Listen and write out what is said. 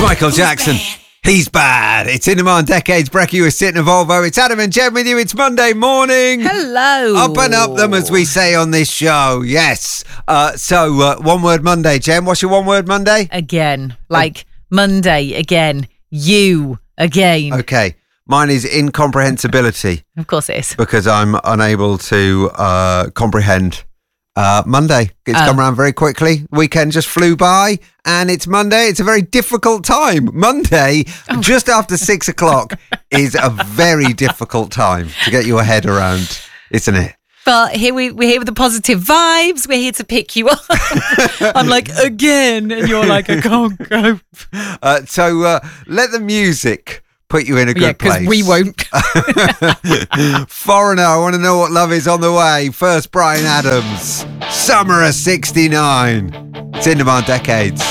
Michael Jackson. He's bad. It's In Demand Decades. Brecky, you are sitting in Volvo. It's Adam and Jen with you. It's Monday morning. Hello. Up and up them, as we say on this show. Yes. So, one word Monday, Jen. What's your one word Monday? Again. Like Monday again. You again. Okay. Mine is incomprehensibility. Of course it is. Because I'm unable to comprehend Monday. It's come around very quickly. Weekend just flew by and it's Monday. It's a very difficult time. Monday, just after 6 o'clock, is a very difficult time to get your head around, isn't it? But we're here with the positive vibes. We're here to pick you up. I'm like, again. And you're like, I can't cope. So let the music put you in a good place. Yeah, because we won't. Foreigner, I want to know what love is on the way. First, Bryan Adams, Summer of '69. It's In Demand Decades.